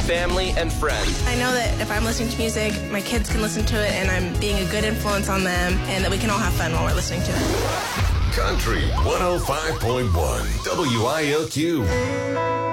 family, and friends. I know that if I'm listening to music, my kids can listen to it, and I'm being a good influence on them, and that we can all have fun while we're listening to it. Country 105.1 WILQ.